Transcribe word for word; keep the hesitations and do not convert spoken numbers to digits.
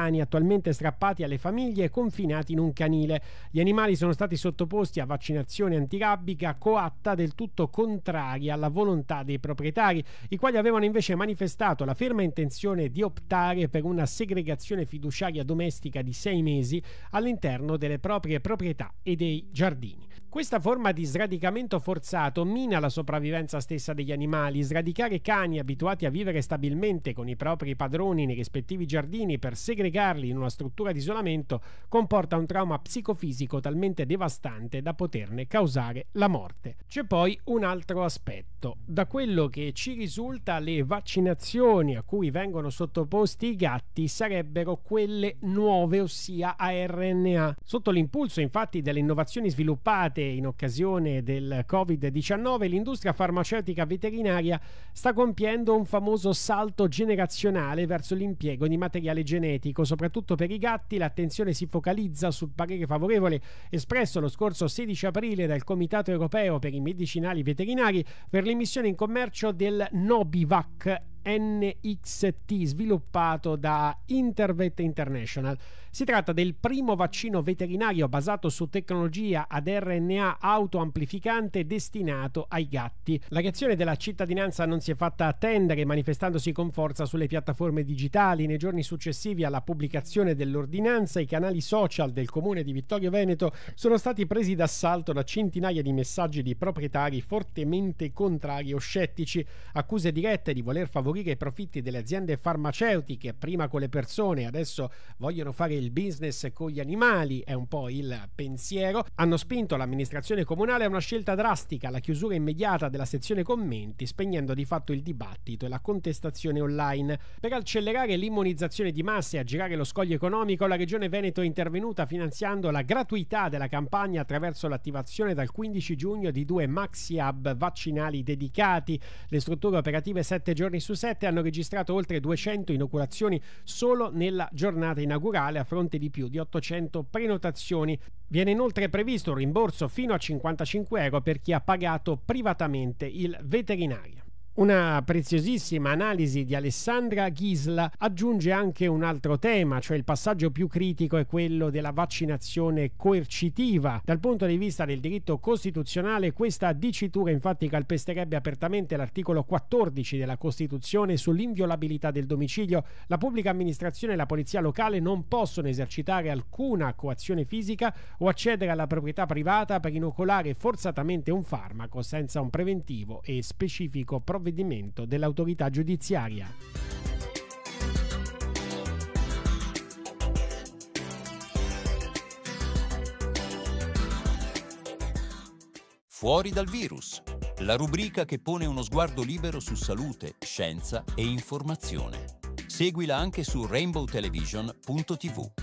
cani attualmente strappati alle famiglie e confinati in un canile. Gli animali sono stati sottoposti a vaccinazione antirabbica coatta del tutto contraria alla volontà dei proprietari, i quali avevano invece manifestato la ferma intenzione di optare per una segregazione fiduciaria domestica di sei mesi all'interno delle proprie proprietà e dei giardini. Questa forma di sradicamento forzato mina la sopravvivenza stessa degli animali. Sradicare cani abituati a vivere stabilmente con i propri padroni nei rispettivi giardini per segregarli in una struttura di isolamento comporta un trauma psicofisico talmente devastante da poterne causare la morte. C'è poi un altro aspetto. Da quello che ci risulta, le vaccinazioni a cui vengono sottoposti i gatti sarebbero quelle nuove, ossia a erre enne a. Sotto l'impulso infatti delle innovazioni sviluppate in occasione del covid diciannove, l'industria farmaceutica veterinaria sta compiendo un famoso salto generazionale verso l'impiego di materiale genetico. Soprattutto per i gatti l'attenzione si focalizza sul parere favorevole espresso lo scorso sedici aprile dal Comitato Europeo per i Medicinali Veterinari per l'immissione in commercio del Novivac enne ics ti sviluppato da Intervet International. Si tratta del primo vaccino veterinario basato su tecnologia ad erre enne a autoamplificante destinato ai gatti. La reazione della cittadinanza non si è fatta attendere, manifestandosi con forza sulle piattaforme digitali. Nei giorni successivi alla pubblicazione dell'ordinanza, i canali social del comune di Vittorio Veneto sono stati presi d'assalto da centinaia di messaggi di proprietari fortemente contrari o scettici, accuse dirette di voler favorire i profitti delle aziende farmaceutiche, prima con le persone, adesso vogliono fare il business con gli animali, è un po' il pensiero, hanno spinto l'amministrazione comunale a una scelta drastica, la chiusura immediata della sezione commenti, spegnendo di fatto il dibattito e la contestazione online. Per accelerare l'immunizzazione di massa e aggirare lo scoglio economico, la Regione Veneto è intervenuta finanziando la gratuità della campagna attraverso l'attivazione dal quindici giugno di due maxi hub vaccinali dedicati. Le strutture operative sette giorni su sette hanno registrato oltre duecento inoculazioni solo nella giornata inaugurale, a fronte di più di ottocento prenotazioni. Viene inoltre previsto un rimborso fino a cinquantacinque euro per chi ha pagato privatamente il veterinario. Una preziosissima analisi di Alessandra Ghisla aggiunge anche un altro tema, cioè il passaggio più critico è quello della vaccinazione coercitiva. Dal punto di vista del diritto costituzionale, questa dicitura infatti calpesterebbe apertamente l'articolo quattordici della Costituzione sull'inviolabilità del domicilio. La pubblica amministrazione e la polizia locale non possono esercitare alcuna coazione fisica o accedere alla proprietà privata per inoculare forzatamente un farmaco senza un preventivo e specifico provvedimento dell'autorità giudiziaria. Fuori dal virus, la rubrica che pone uno sguardo libero su salute, scienza e informazione. Seguila anche su rainbow television punto tivù.